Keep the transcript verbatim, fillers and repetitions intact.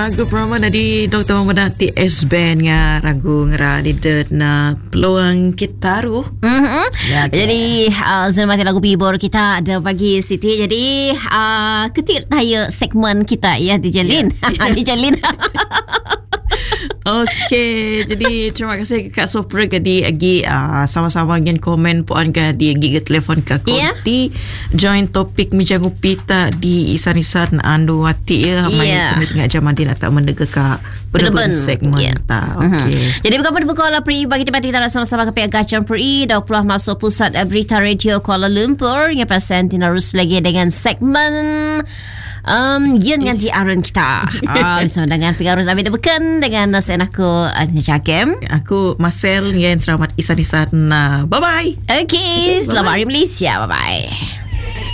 Ragu promo nadi Doktor Muhammad T S Band nga ragu ngera lidet na peluang kita ru. Mm-hmm. Ya, jadi uh, zermati lagu pibor kita ada bagi Siti. Jadi uh, ketir taya segmen kita ya dijalin. Ya. Dijalin. Okey, jadi terima kasih Kak Sopra kadi agi uh, sama-sama dengan komen puan kadi agi ke telefon ke konti yeah. Join topik mijang upita di isan-isan andu hati ya mai yeah. Kami tengah jamadin atau mendega ka bener segmen yeah. ta. Okey. Mm-hmm. Jadi bukan berbuka pri bagi tempat kita sama-sama ke pihak Gacang Pri dua puluh masuk pusat berita radio Kuala Lumpur yang present terus lagi dengan segmen Um, Yen dengan di Arun kita uh, bersama dengan pengaruh Nabi Debekan dengan nasihat aku Adina Jakem. Aku Marcel yang selamat isan-isan. Bye-bye. Okay, selamat hari Malaysia. Bye-bye.